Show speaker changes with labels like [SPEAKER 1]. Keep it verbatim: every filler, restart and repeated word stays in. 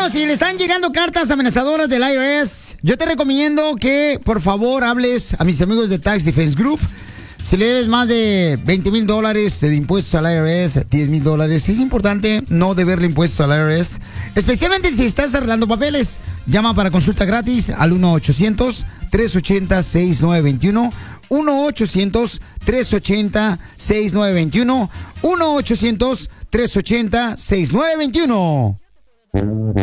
[SPEAKER 1] Paisanos, si le están llegando cartas amenazadoras del I R S, yo te recomiendo que, por favor, hables a mis amigos de Tax Defense Group. Si le debes más de veinte mil dólares de impuestos al I R S, diez mil dólares, es importante no deberle impuestos al I R S, especialmente si estás arreglando papeles. Llama para consulta gratis al uno ochocientos, tres ochenta, sesenta y nueve veintiuno. uno ochocientos, tres ochenta, sesenta y nueve veintiuno. uno ochocientos, tres ochenta, sesenta y nueve veintiuno.